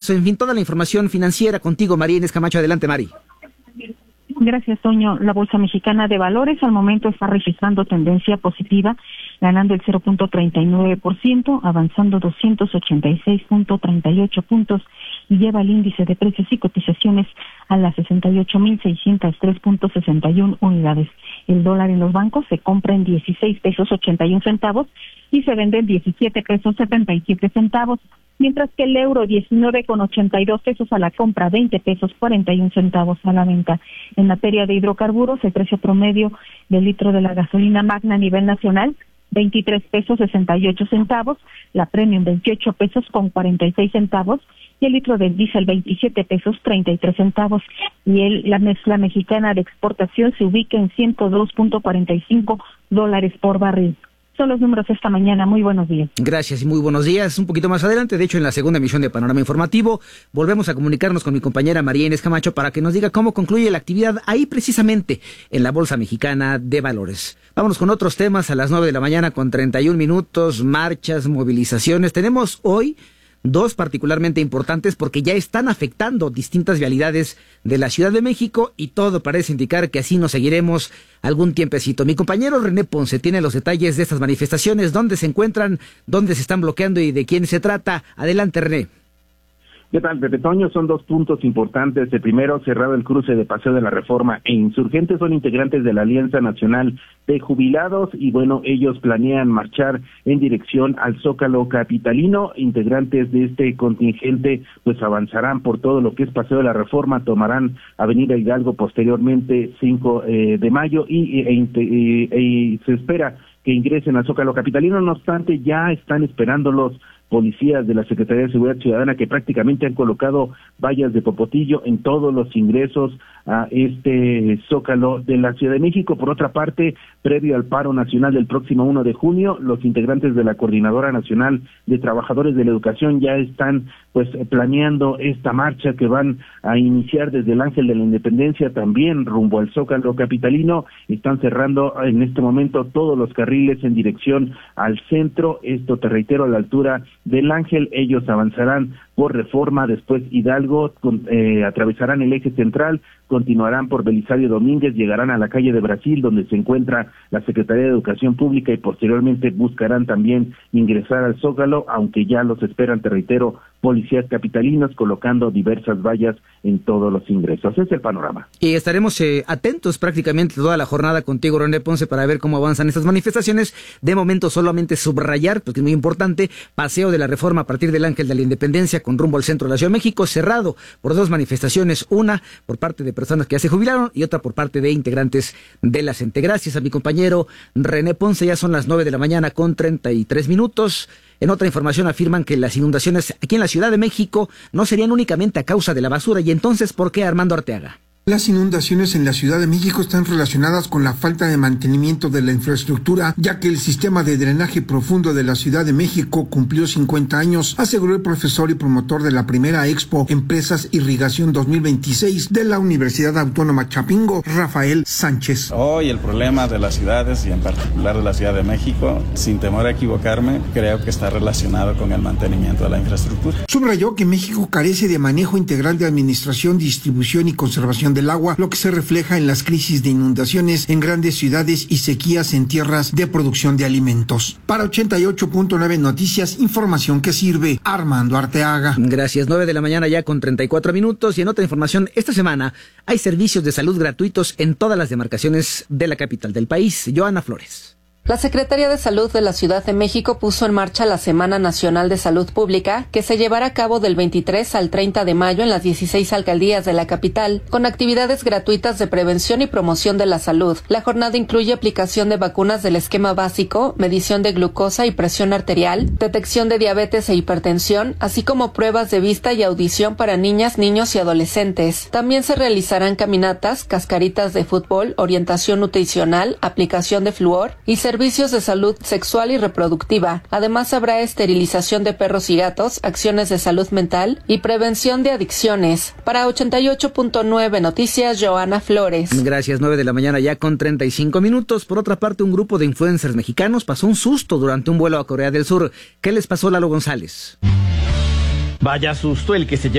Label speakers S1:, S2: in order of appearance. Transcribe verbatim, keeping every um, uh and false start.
S1: en fin, toda la información financiera contigo, María Inés Camacho. Adelante, Mari.
S2: Gracias, Toño. La Bolsa Mexicana de Valores al momento está registrando tendencia positiva, ganando el cero punto treinta y nueve por ciento, avanzando doscientos ochenta y seis punto treinta y ocho puntos y lleva el índice de precios y cotizaciones a las sesenta y ocho mil seiscientos tres punto sesenta y uno unidades. El dólar en los bancos se compra en dieciséis pesos ochenta y un centavos y se vende en diecisiete pesos setenta y siete centavos. Mientras que el euro diecinueve con ochenta y dos pesos a la compra, veinte pesos cuarenta y un centavos a la venta. En materia de hidrocarburos, el precio promedio del litro de la gasolina magna a nivel nacional, veintitrés pesos sesenta y ocho centavos, la premium veintiocho pesos con cuarenta y seis centavos y el litro del diésel veintisiete pesos treinta y tres centavos. Y el, la mezcla mexicana de exportación se ubica en ciento dos punto cuarenta y cinco dólares por barril. Son los números esta mañana. Muy buenos días.
S1: Gracias y muy buenos días. Un poquito más adelante, de hecho, en la segunda emisión de Panorama Informativo, volvemos a comunicarnos con mi compañera María Inés Camacho para que nos diga cómo concluye la actividad ahí precisamente en la Bolsa Mexicana de Valores. Vámonos con otros temas a las nueve de la mañana con treinta y un minutos, marchas, movilizaciones. Tenemos hoy dos particularmente importantes porque ya están afectando distintas vialidades de la Ciudad de México y todo parece indicar que así nos seguiremos algún tiempecito. Mi compañero René Ponce tiene los detalles de estas manifestaciones, dónde se encuentran, dónde se están bloqueando y de quién se trata. Adelante, René.
S3: ¿Qué tal, Pepe Toño? Son dos puntos importantes. El primero, cerrado el cruce de Paseo de la Reforma e Insurgentes, son integrantes de la Alianza Nacional de Jubilados y bueno, ellos planean marchar en dirección al Zócalo capitalino. Integrantes de este contingente pues avanzarán por todo lo que es Paseo de la Reforma, tomarán Avenida Hidalgo posteriormente cinco eh, de mayo y, e, e, e, y se espera que ingresen al Zócalo capitalino. No obstante, ya están esperándolos policías de la Secretaría de Seguridad Ciudadana que prácticamente han colocado vallas de popotillo en todos los ingresos a este Zócalo de la Ciudad de México. Por otra parte, previo al paro nacional del próximo uno de junio, los integrantes de la Coordinadora Nacional de Trabajadores de la Educación ya están pues planeando esta marcha que van a iniciar desde el Ángel de la Independencia también rumbo al Zócalo capitalino. Están cerrando en este momento todos los carriles en dirección al centro, esto te reitero a la altura del Ángel. Ellos avanzarán por Reforma, después Hidalgo, con, eh, atravesarán el eje central, continuarán por Belisario Domínguez, llegarán a la calle de Brasil, donde se encuentra la Secretaría de Educación Pública y posteriormente buscarán también ingresar al Zócalo, aunque ya los esperan, te reitero, policías capitalinos colocando diversas vallas en todos los ingresos. Ese es el panorama.
S1: Y estaremos eh, atentos prácticamente toda la jornada contigo, René Ponce, para ver cómo avanzan estas manifestaciones. De momento solamente subrayar, porque es muy importante, Paseo de la Reforma a partir del Ángel de la Independencia con rumbo al centro de la Ciudad de México, cerrado por dos manifestaciones, una por parte de personas que ya se jubilaron y otra por parte de integrantes de la CENTE. Gracias a mi compañero René Ponce. Ya son las nueve de la mañana con treinta y tres minutos. En otra información afirman que las inundaciones aquí en la Ciudad de México no serían únicamente a causa de la basura. ¿Y entonces por qué, Armando Arteaga?
S4: Las inundaciones en la Ciudad de México están relacionadas con la falta de mantenimiento de la infraestructura, ya que el sistema de drenaje profundo de la Ciudad de México cumplió cincuenta años, aseguró el profesor y promotor de la primera Expo Empresas Irrigación dos mil veintiséis de la Universidad Autónoma Chapingo, Rafael Sánchez.
S5: Hoy el problema de las ciudades y en particular de la Ciudad de México, sin temor a equivocarme, creo que está relacionado con el mantenimiento de la infraestructura.
S4: Subrayó que México carece de manejo integral de administración, distribución y conservación del agua, lo que se refleja en las crisis de inundaciones en grandes ciudades y sequías en tierras de producción de alimentos. Para ochenta y ocho punto nueve Noticias, información que sirve. Armando Arteaga.
S1: Gracias. nueve de la mañana ya con treinta y cuatro minutos. Y en otra información, esta semana hay servicios de salud gratuitos en todas las demarcaciones de la capital del país. Joana Flores.
S6: La Secretaría de Salud de la Ciudad de México puso en marcha la Semana Nacional de Salud Pública, que se llevará a cabo del veintitrés al treinta de mayo en las dieciséis alcaldías de la capital, con actividades gratuitas de prevención y promoción de la salud. La jornada incluye aplicación de vacunas del esquema básico, medición de glucosa y presión arterial, detección de diabetes e hipertensión, así como pruebas de vista y audición para niñas, niños y adolescentes. También se realizarán caminatas, cascaritas de fútbol, orientación nutricional, aplicación de flúor y servicios de salud sexual y reproductiva. Además, habrá esterilización de perros y gatos, acciones de salud mental y prevención de adicciones. Para ochenta y ocho punto nueve Noticias, Joana Flores.
S1: Gracias, nueve de la mañana ya con treinta y cinco minutos. Por otra parte, un grupo de influencers mexicanos pasó un susto durante un vuelo a Corea del Sur. ¿Qué les pasó, Lalo González?
S7: Vaya susto el que se llevó